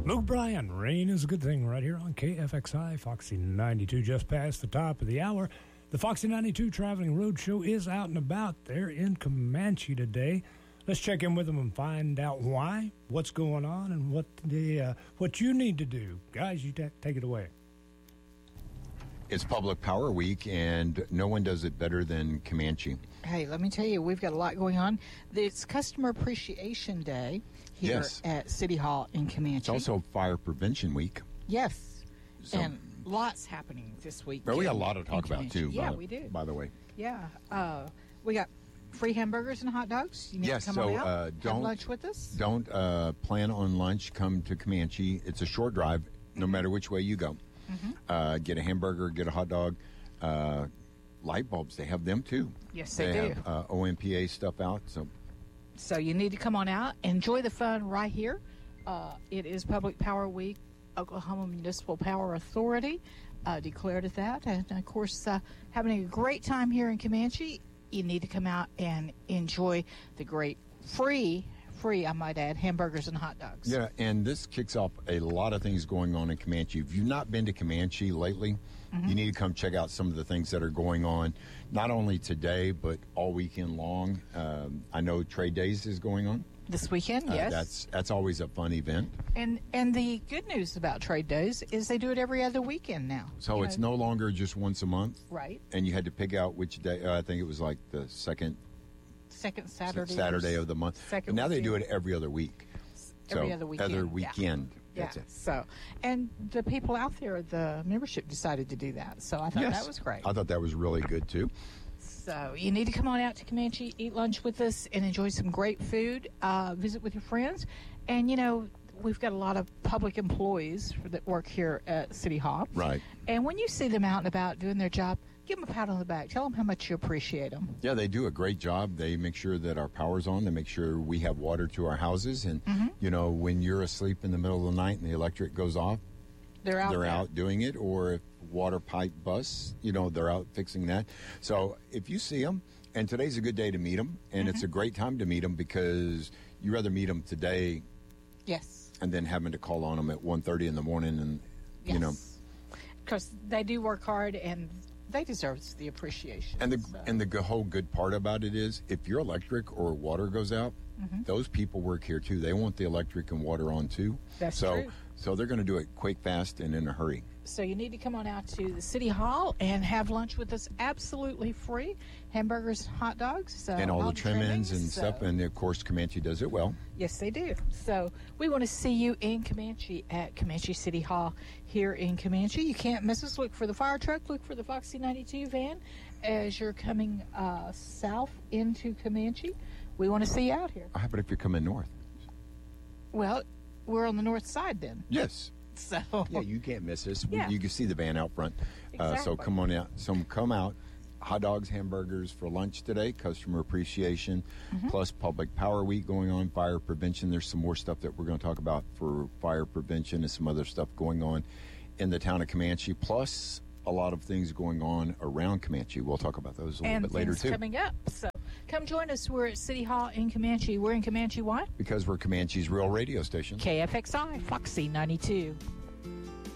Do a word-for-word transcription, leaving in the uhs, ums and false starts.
Luke Bryan, rain is a good thing right here on K F X I, Foxy ninety-two, just past the top of the hour. The Foxy ninety-two Traveling Roadshow is out and about there in Comanche today. Let's check in with them and find out why, what's going on, and what the uh, what you need to do. Guys, you t- take it away. It's Public Power Week, and no one does it better than Comanche. Hey, let me tell you, we've got a lot going on. It's Customer Appreciation Day here Yes. at City Hall in Comanche. It's also Fire Prevention Week. Yes, So- and lots happening this week. Well, we got a in- lot to talk in about, Comanche. too. Yeah, by, we do. By the way. Yeah, uh, we got free hamburgers and hot dogs. You need Yes, to come so, on out, uh, have don't- lunch with us. Don't uh, plan on lunch. Come to Comanche. It's a short drive, no Mm-hmm. matter which way you go. Uh, get a hamburger, get a hot dog. Uh, light bulbs, they have them, too. Yes, they, They do. have uh, O M P A stuff out, so... So you need to come on out, enjoy the fun right here. Uh, it is Public Power Week. Oklahoma Municipal Power Authority uh, declared it that. And, of course, uh, having a great time here in Comanche, you need to come out and enjoy the great free, free, I might add, hamburgers and hot dogs. Yeah, and this kicks off a lot of things going on in Comanche. If you've not been to Comanche lately, Mm-hmm. you need to come check out some of the things that are going on, not only today, but all weekend long. Um, I know Trade Days is going on. This weekend, Uh, yes. that's that's always a fun event. And and the good news about Trade Days is they do it every other weekend now. So You it's know, no longer just once a month. right. And you had to pick out which day. Uh, I think it was like the second Second Saturday. Saturday of the month. Second But now they do weekend. it every other week. Every So, other weekend, Other yeah. weekend. Yeah. That's it. So, and the people out there, the membership decided to do that. So I thought Yes. that was great. I thought that was really good, too. So you need to come on out to Comanche, eat lunch with us, and enjoy some great food. Uh, visit with your friends, and you know we've got a lot of public employees that work here at City Hall. Right. And when you see them out and about doing their job, give them a pat on the back. Tell them how much you appreciate them. Yeah, they do a great job. They make sure that our power's on. They make sure we have water to our houses. And, Mm-hmm. you know, when you're asleep in the middle of the night and the electric goes off, They're out they're there. out doing it. Or if water pipe busts, you know, they're out fixing that. So if you see them, and today's a good day to meet them, and Mm-hmm. it's a great time to meet them because you rather meet them today Yes. and then having to call on them at one thirty in the morning and, Yes. you know. Because they do work hard, and they deserve the appreciation. And the So- and the g- whole good part about it is, if your electric or water goes out, Mm-hmm. those people work here too. They want the electric and water on too. That's so, true. So they're going to do it quick, fast, and in a hurry. So you need to come on out to the City Hall and have lunch with us absolutely free. Hamburgers, hot dogs. So and all, the trim-ins and so- stuff. And of course, Comanche does it well. Yes, they do. So we want to see you in Comanche at Comanche City Hall here in Comanche. You can't miss us. Look for the fire truck. Look for the Foxy ninety-two van as you're coming uh, south into Comanche. We want to see you out here. How about if you're coming north? Well, we're on the north side then. Yes. So Yeah, you can't miss us. Yeah. You can see the van out front. Uh, so Exactly. come on out. So come out. Hot dogs, hamburgers for lunch today. Customer appreciation, Mm-hmm. plus Public Power Week going on. Fire prevention. There's some more stuff that we're going to talk about for fire prevention and some other stuff going on in the town of Comanche. Plus a lot of things going on around Comanche. We'll talk about those a little and bit later things too. coming up. So come join us. We're at City Hall in Comanche. We're in Comanche. Why? Because we're Comanche's real radio station. K F X I, Foxy ninety-two.